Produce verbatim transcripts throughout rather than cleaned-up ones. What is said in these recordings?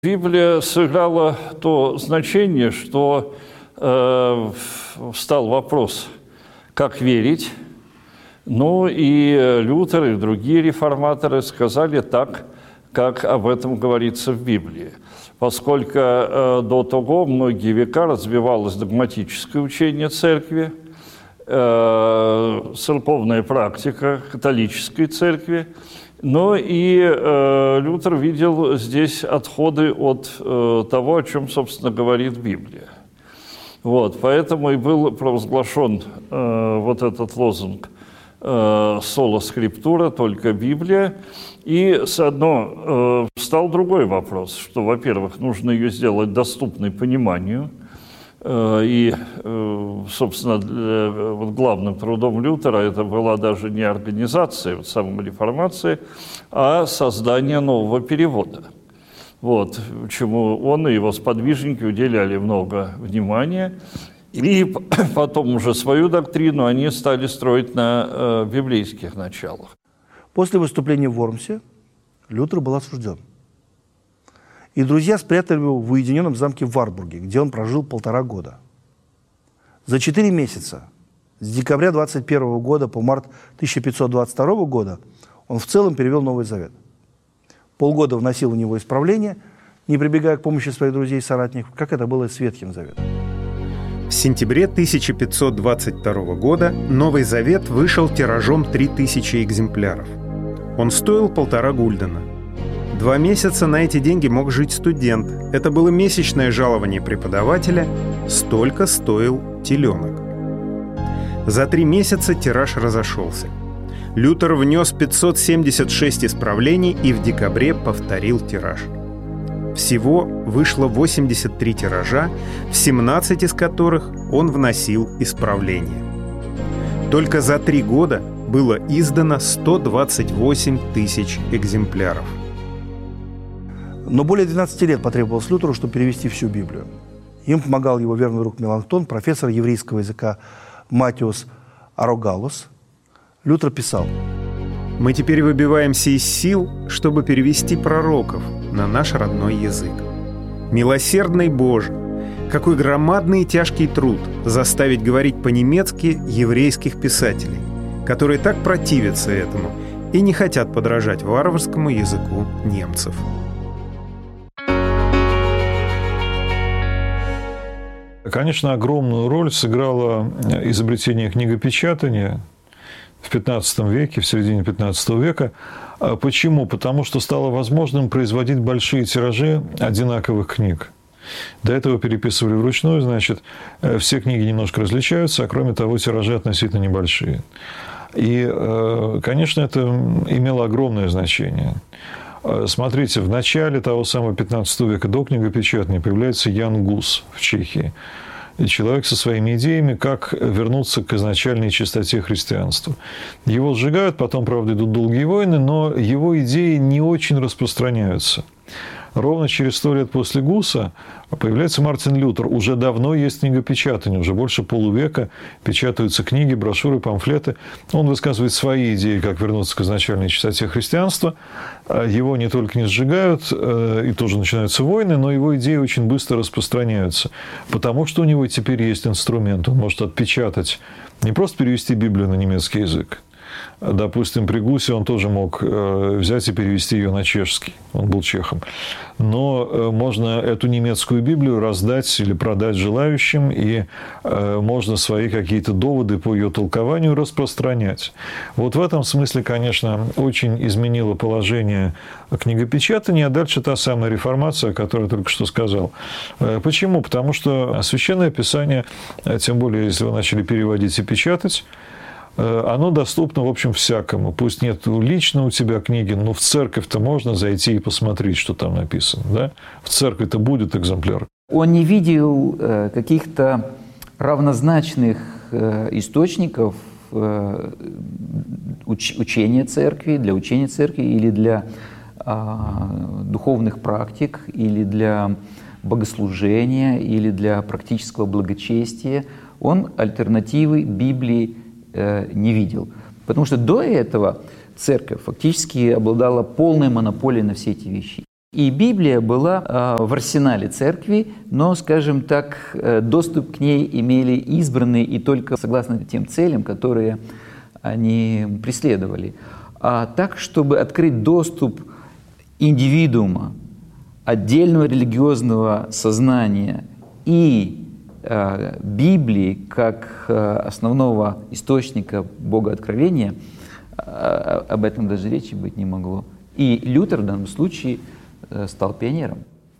Библия сыграла то значение, что э, встал вопрос, как верить. Ну и Лютер, и другие реформаторы сказали так, как об этом говорится в Библии. Поскольку э, до того многие века развивалось догматическое учение церкви, э, церковная практика католической церкви, но и э, Лютер видел здесь отходы от э, того, о чем, собственно, говорит Библия. Вот, поэтому и был провозглашен э, вот этот лозунг э, «Соло скриптура», только Библия. И заодно э, встал другой вопрос, что, во-первых, нужно ее сделать доступной пониманию. Э, и, э, собственно, для, вот главным трудом Лютера это была даже не организация вот, самой реформации, а создание нового перевода. Вот, чему он и его сподвижники уделяли много внимания. И потом уже свою доктрину они стали строить на э, библейских началах. После выступления в Вормсе Лютер был осужден. И друзья спрятали его в уединенном замке в Варбурге, где он прожил полтора года. За четыре месяца, с декабря двадцать первого года по март тысяча пятьсот двадцать второго года, он в целом перевел Новый Завет. Полгода вносил в него исправления, не прибегая к помощи своих друзей и соратников, как это было с Ветхим Заветом. В сентябре тысяча пятьсот двадцать второго года Новый Завет вышел тиражом три тысячи экземпляров. Он стоил полтора гульдена. Два месяца на эти деньги мог жить студент. Это было месячное жалование преподавателя. Столько стоил теленок. За три месяца тираж разошелся. Лютер внес пятьсот семьдесят шесть исправлений и в декабре повторил тираж. Всего вышло восемьдесят три тиража, в семнадцать из которых он вносил исправления. Только за три года было издано сто двадцать восемь тысяч экземпляров. Но более двенадцати лет потребовалось Лютеру, чтобы перевести всю Библию. Им помогал его верный друг Меланхтон, профессор еврейского языка Матиус Арогалус. Лютер писал: «Мы теперь выбиваемся из сил, чтобы перевести пророков на наш родной язык. Милосердный Боже, какой громадный и тяжкий труд заставить говорить по-немецки еврейских писателей, которые так противятся этому и не хотят подражать варварскому языку немцев». Конечно, огромную роль сыграло изобретение книгопечатания в пятнадцатом веке, в середине пятнадцатого века. Почему? Потому что стало возможным производить большие тиражи одинаковых книг. До этого переписывали вручную, значит, все книги немножко различаются, а кроме того, тиражи относительно небольшие. И, конечно, это имело огромное значение. Смотрите, в начале того самого пятнадцатого века до книгопечатания появляется Ян Гус в Чехии. И человек со своими идеями, как вернуться к изначальной чистоте христианства. Его сжигают, потом, правда, идут долгие войны, но его идеи не очень распространяются. Ровно через сто лет после Гуса появляется Мартин Лютер. Уже давно есть книгопечатание, уже больше полувека печатаются книги, брошюры, памфлеты. Он высказывает свои идеи, как вернуться к изначальной чистоте христианства. Его не только не сжигают, и тоже начинаются войны, но его идеи очень быстро распространяются. Потому что у него теперь есть инструмент. Он может отпечатать, не просто перевести Библию на немецкий язык. Допустим, при Гусе он тоже мог взять и перевести ее на чешский. Он был чехом. Но можно эту немецкую Библию раздать или продать желающим, и можно свои какие-то доводы по ее толкованию распространять. Вот в этом смысле, конечно, очень изменило положение книгопечатания, а дальше та самая реформация, о которой я только что сказал. Почему? Потому что Священное Писание, тем более, если вы начали переводить и печатать, оно доступно, в общем, всякому. Пусть нет лично у тебя книги, но в церковь-то можно зайти и посмотреть, что там написано. Да? В церкви-то будет экземпляр. Он не видел э, каких-то равнозначных э, источников э, уч- учения церкви, для учения церкви или для э, духовных практик, или для богослужения, или для практического благочестия. Он альтернативы Библии не видел. Потому что до этого церковь фактически обладала полной монополией на все эти вещи. И Библия была э, в арсенале церкви, но, скажем так, э, доступ к ней имели избранные и только согласно тем целям, которые они преследовали. А так, чтобы открыть доступ индивидуума, отдельного религиозного сознания и э, Библии как э, основного источника богооткровения, э, об этом даже речи быть не могло. И Лютер в данном случае э, стал пионером.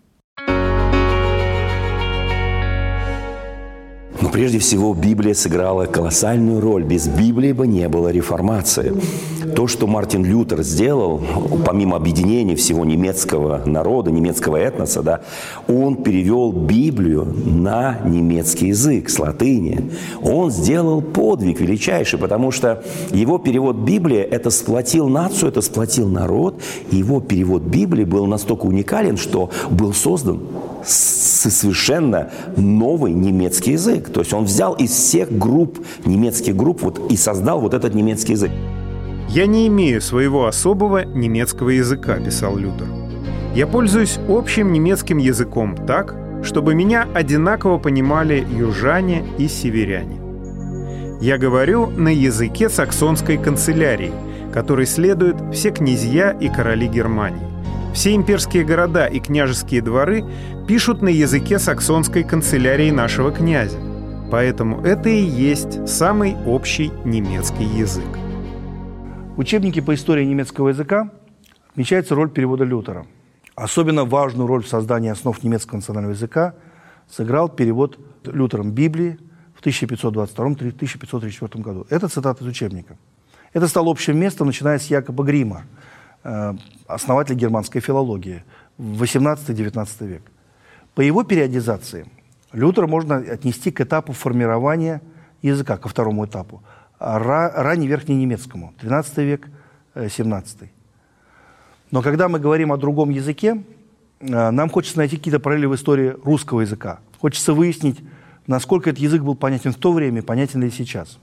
Но прежде всего Библия сыграла колоссальную роль. Без Библии бы не было реформации. То, что Мартин Лютер сделал, помимо объединения всего немецкого народа, немецкого этноса, да, он перевел Библию на немецкий язык, с латыни. Он сделал подвиг величайший, потому что его перевод Библии – это сплотил нацию, это сплотил народ. И его перевод Библии был настолько уникален, что был создан совершенно новый немецкий язык. То есть он взял из всех групп, немецких групп, вот, и создал вот этот немецкий язык. «Я не имею своего особого немецкого языка», – писал Лютер. «Я пользуюсь общим немецким языком так, чтобы меня одинаково понимали южане и северяне. Я говорю на языке саксонской канцелярии, которой следуют все князья и короли Германии. Все имперские города и княжеские дворы пишут на языке саксонской канцелярии нашего князя. Поэтому это и есть самый общий немецкий язык». В учебнике по истории немецкого языка отмечается роль перевода Лютера. Особенно важную роль в создании основ немецкого национального языка сыграл перевод Лютером Библии в тысяча пятьсот двадцать втором — тысяча пятьсот тридцать четвёртом году. Это цитата из учебника. Это стало общим местом, начиная с Якоба Грима, основателя германской филологии, восемнадцатый-девятнадцатый век. По его периодизации Лютера можно отнести к этапу формирования языка, ко второму этапу, ранневерхненемецкому, тринадцатый век, семнадцатый. Но когда мы говорим о другом языке, нам хочется найти какие-то параллели в истории русского языка. Хочется выяснить, насколько этот язык был понятен в то время, понятен ли сейчас.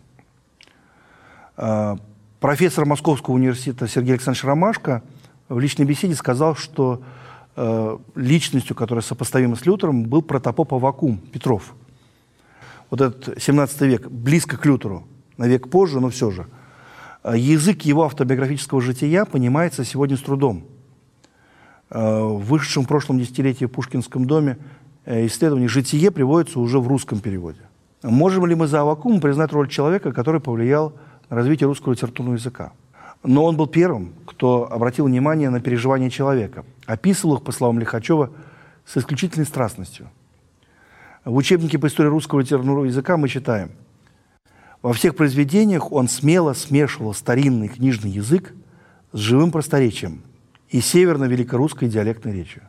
Профессор Московского университета Сергей Александрович Ромашко в личной беседе сказал, что э, личностью, которая сопоставима с Лютером, был протопоп Аввакум Петров. Вот этот семнадцатый век, близко к Лютеру, на век позже, но все же. Язык его автобиографического жития понимается сегодня с трудом. Э, в вышедшем в прошлом десятилетии в Пушкинском доме э, исследование «Житие» приводится уже в русском переводе. Можем ли мы за Аввакумом признать роль человека, который повлиял на развитие русского литературного языка? Но он был первым, кто обратил внимание на переживания человека, описывал их, по словам Лихачева, с исключительной страстностью. В учебнике по истории русского литературного языка мы читаем: во всех произведениях он смело смешивал старинный книжный язык с живым просторечием и северно-великорусской диалектной речью.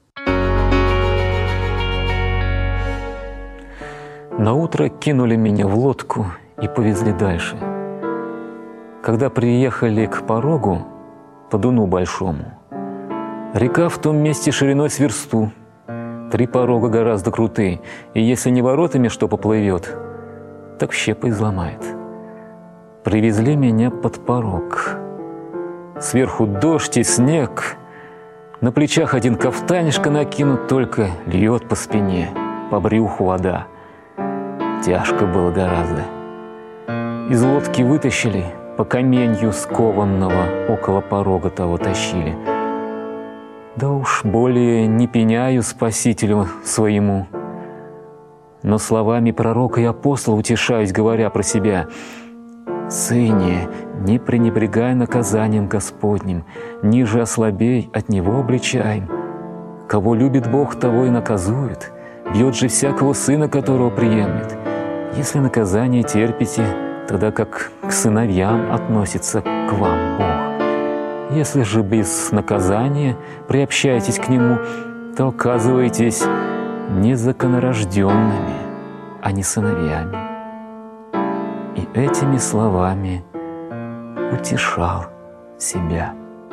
Наутро кинули меня в лодку и повезли дальше. Когда приехали к порогу, по Дуну Большому, река в том месте шириной с версту, три порога гораздо крутые, и если не воротами что поплывет, так щепой изломает. Привезли меня под порог. Сверху дождь и снег, на плечах один кафтанишко накинут, только льет по спине, по брюху вода. Тяжко было гораздо. Из лодки вытащили, по каменью скованного около порога того тащили. Да уж более не пеняю Спасителю своему, но словами пророка и апостола утешаюсь, говоря про себя: «Сыне, не пренебрегай наказанием Господним, ниже ослабей, от него обличаем. Кого любит Бог, того и наказует, бьет же всякого сына, которого приемлет. Если наказание терпите, тогда как к сыновьям относится к вам Бог. Если же без наказания приобщаетесь к Нему, то оказываетесь незаконорожденными, а не сыновьями». И этими словами утешал себя.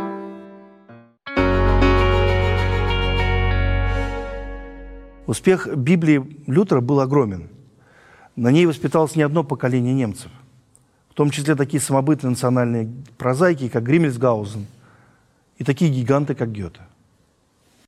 Успех Библии Лютера был огромен. На ней воспиталось не одно поколение немцев, в том числе такие самобытные национальные прозаики, как Гриммельсгаузен, и такие гиганты, как Гёте.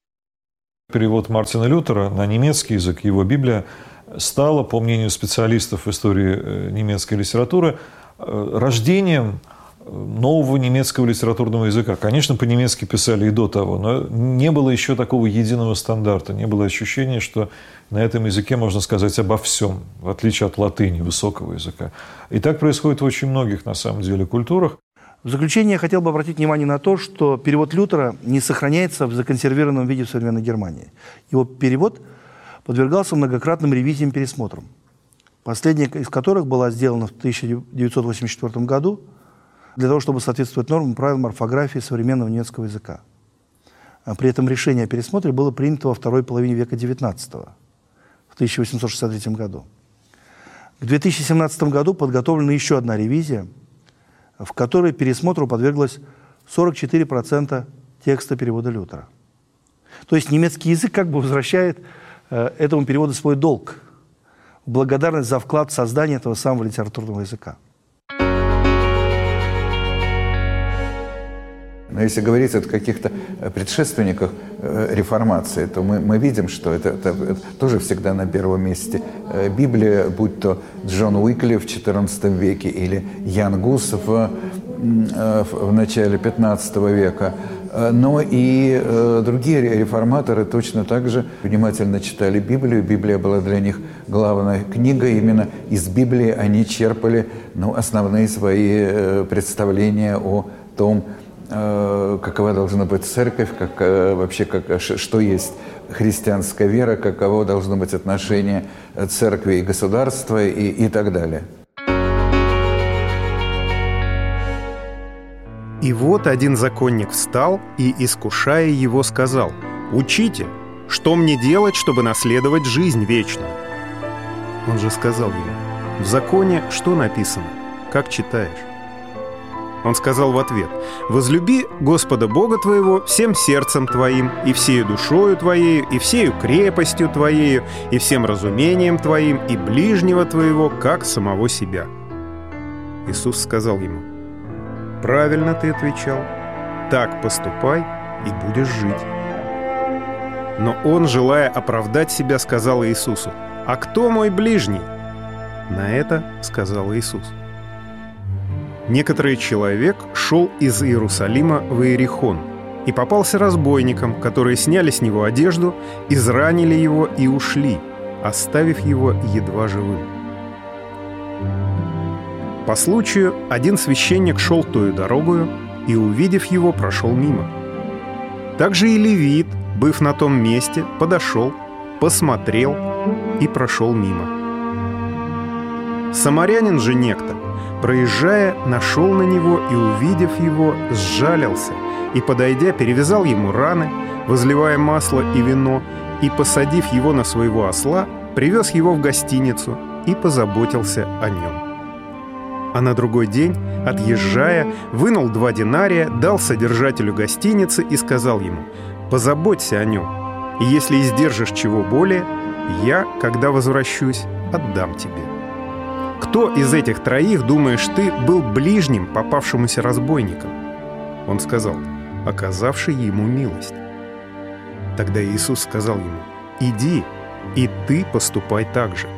Перевод Мартина Лютера на немецкий язык, его Библия, стала, по мнению специалистов в истории немецкой литературы, рождением нового немецкого литературного языка. Конечно, по-немецки писали и до того, но не было еще такого единого стандарта, не было ощущения, что на этом языке можно сказать обо всем, в отличие от латыни, высокого языка. И так происходит в очень многих, на самом деле, культурах. В заключение я хотел бы обратить внимание на то, что перевод Лютера не сохраняется в законсервированном виде в современной Германии. Его перевод подвергался многократным ревизиям и пересмотрам, последняя из которых была сделана в тысяча девятьсот восемьдесят четвёртом году для того, чтобы соответствовать нормам и правилам орфографии современного немецкого языка. А при этом решение о пересмотре было принято во второй половине века девятнадцатого, в тысяча восемьсот шестьдесят третьем году. В две тысячи семнадцатом году подготовлена еще одна ревизия, в которой пересмотру подверглось сорок четыре процента текста перевода Лютера. То есть немецкий язык как бы возвращает э, этому переводу свой долг, в благодарность за вклад в создание этого самого литературного языка. Но если говорить о каких-то предшественниках реформации, то мы, мы видим, что это, это, это тоже всегда на первом месте. Библия, будь то Джон Уикли в четырнадцатом веке или Ян Гус в, в начале пятнадцатого века, но и другие реформаторы точно так же внимательно читали Библию. Библия была для них главной книгой. Именно из Библии они черпали, ну, основные свои представления о том, какова должна быть церковь, как, вообще как, что есть христианская вера, каково должно быть отношение церкви и государства и, и так далее. И вот один законник встал и, искушая его, сказал: «Учите, что мне делать, чтобы наследовать жизнь вечную?» Он же сказал ему: «В законе что написано? Как читаешь?» Он сказал в ответ: «Возлюби Господа Бога твоего всем сердцем твоим, и всею душою твоею, и всею крепостью твоею, и всем разумением твоим, и ближнего твоего, как самого себя». Иисус сказал ему: «Правильно ты отвечал, так поступай, и будешь жить». Но он, желая оправдать себя, сказал Иисусу: «А кто мой ближний?» На это сказал Иисус: «Некоторый человек шел из Иерусалима в Иерихон и попался разбойникам, которые сняли с него одежду, изранили его и ушли, оставив его едва живым. По случаю один священник шел тою дорогою и, увидев его, прошел мимо. Также и левит, быв на том месте, подошел, посмотрел и прошел мимо. Самарянин же некто, проезжая, нашел на него и, увидев его, сжалился и, подойдя, перевязал ему раны, возливая масло и вино, и, посадив его на своего осла, привез его в гостиницу и позаботился о нем. А на другой день, отъезжая, вынул два динария, дал содержателю гостиницы и сказал ему: «Позаботься о нем, и если издержишь чего более, я, когда возвращусь, отдам тебе». Кто из этих троих, думаешь ты, был ближним попавшемуся разбойником? Он сказал: оказавший ему милость. Тогда Иисус сказал ему: иди, и ты поступай так же.